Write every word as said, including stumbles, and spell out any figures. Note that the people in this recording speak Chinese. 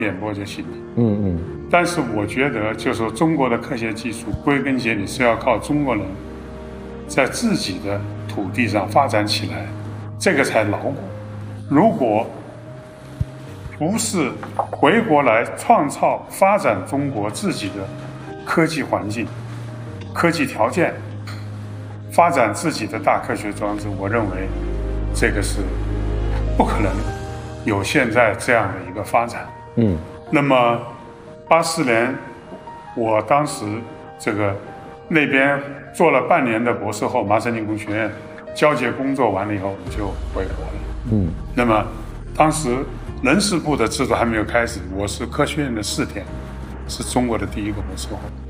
演播就行了。 嗯嗯。 但是我觉得，就说中国的科学技术，归根结底是要靠中国人在自己的土地上发展起来，这个才牢固。如果不是回国来创造发展中国自己的科技环境、科技条件，发展自己的大科学装置，我认为这个是不可能有现在这样的一个发展。 嗯， 那么八四年，我当时这个那边做了半年的博士后，麻省理工学院交接工作完了以后，我就回国了。 嗯， 那么当时人事部的制度还没有开始，我是科学院的试点，是中国的第一个博士后。